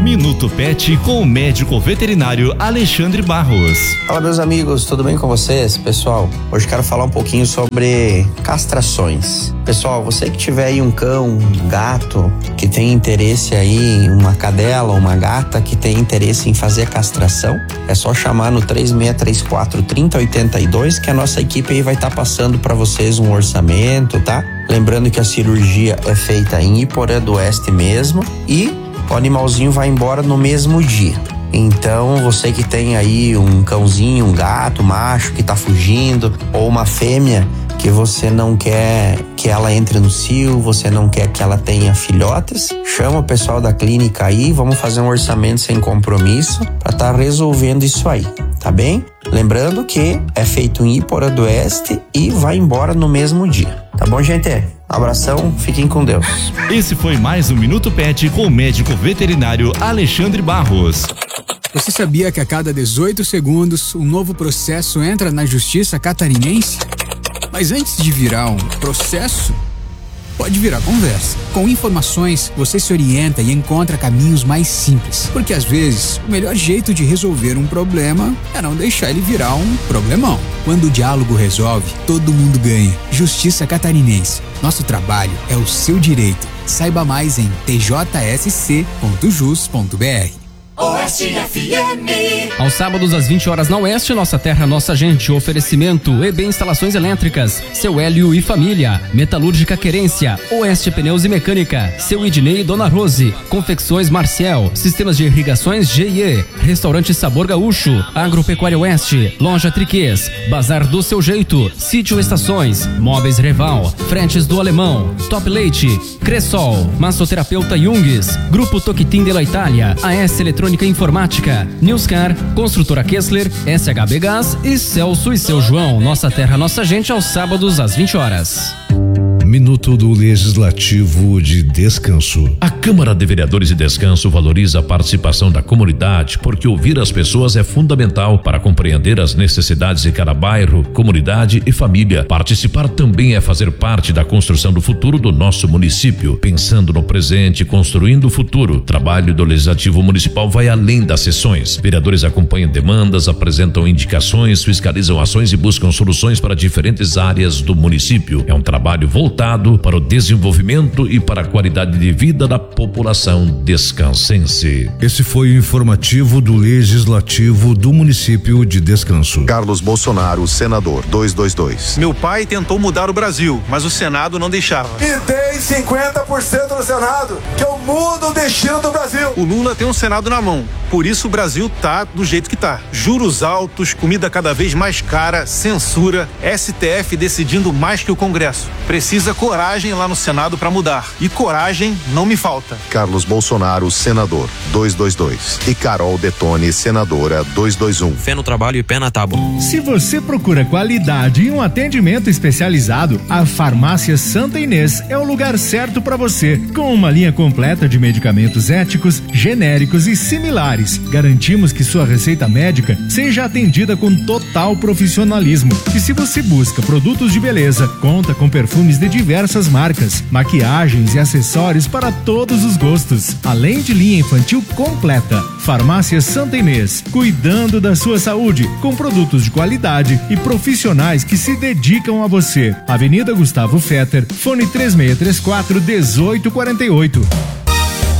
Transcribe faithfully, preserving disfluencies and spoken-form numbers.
Minuto Pet com o médico veterinário Alexandre Barros. Fala, meus amigos, tudo bem com vocês? Pessoal, hoje quero falar um pouquinho sobre castrações. Pessoal, você que tiver aí um cão, um gato, que tem interesse aí, uma cadela, uma gata que tem interesse em fazer castração, é só chamar no três seis três quatro, três zero oito dois que a nossa equipe aí vai estar tá passando para vocês um orçamento, tá? Lembrando que a cirurgia é feita em Iporã do Oeste mesmo e o animalzinho vai embora no mesmo dia. Então, você que tem aí um cãozinho, um gato, macho que tá fugindo, ou uma fêmea que você não quer que ela entre no cio, você não quer que ela tenha filhotes, chama o pessoal da clínica aí, vamos fazer um orçamento sem compromisso para estar tá resolvendo isso aí, tá bem? Lembrando que é feito em Iporã do Oeste e vai embora no mesmo dia. Tá bom, gente? Abração, fiquem com Deus. Esse foi mais um Minuto Pet com o médico veterinário Alexandre Barros. Você sabia que a cada dezoito segundos um novo processo entra na justiça catarinense? Mas antes de virar um processo, pode virar conversa. Com informações, você se orienta e encontra caminhos mais simples. Porque às vezes, o melhor jeito de resolver um problema é não deixar ele virar um problemão. Quando o diálogo resolve, todo mundo ganha. Justiça Catarinense. Nosso trabalho é o seu direito. Saiba mais em t j s c ponto jus ponto b r. Oeste F M. Aos sábados às vinte horas na Oeste, nossa terra, nossa gente. Oferecimento E B Instalações Elétricas, Seu Hélio e Família, Metalúrgica Querência, Oeste Pneus e Mecânica, Seu Idnei e Dona Rose, Confecções Marcial, Sistemas de Irrigações G I E, Restaurante Sabor Gaúcho, Agropecuária Oeste, Loja Triquês, Bazar do Seu Jeito, Sítio Estações, Móveis Reval, Frentes do Alemão, Top Leite, Cressol, Massoterapeuta Jungs, Grupo Toquitim de la Itália, A S Eletrônica Informática, Newscar, Construtora Kessler, S H B Gás e Celso e Seu João. Nossa terra, nossa gente, aos sábados às vinte horas. Minuto do Legislativo de Descanso. A Câmara de Vereadores de Descanso valoriza a participação da comunidade, porque ouvir as pessoas é fundamental para compreender as necessidades de cada bairro, comunidade e família. Participar também é fazer parte da construção do futuro do nosso município, pensando no presente e construindo o futuro. O trabalho do Legislativo Municipal vai além das sessões. Vereadores acompanham demandas, apresentam indicações, fiscalizam ações e buscam soluções para diferentes áreas do município. É um trabalho voltado para o desenvolvimento e para a qualidade de vida da população descansense. Esse foi o informativo do Legislativo do município de Descanso. Carlos Bolsonaro, senador, duzentos e vinte e dois. Meu pai tentou mudar o Brasil, mas o Senado não deixava. E tem cinquenta por cento no Senado, que eu mudo o destino do Brasil. O Lula tem um Senado na mão, por isso o Brasil tá do jeito que tá. Juros altos, comida cada vez mais cara, censura, S T F decidindo mais que o Congresso. Precisa coragem lá no Senado para mudar. E coragem não me falta. Carlos Bolsonaro, senador, duzentos e vinte e dois. E Carol Detone, senadora, duzentos e vinte e um. Fé no trabalho e pé na tábua. Se você procura qualidade e um atendimento especializado, a Farmácia Santa Inês é o lugar certo para você. Com uma linha completa de medicamentos éticos, genéricos e similares, garantimos que sua receita médica seja atendida com total profissionalismo. E se você busca produtos de beleza, conta com perfumes de diversas marcas, maquiagens e acessórios para todos os gostos, além de linha infantil completa. Farmácia Santa Inês, cuidando da sua saúde, com produtos de qualidade e profissionais que se dedicam a você. Avenida Gustavo Fetter, fone três seis três quatro, um oito quatro oito.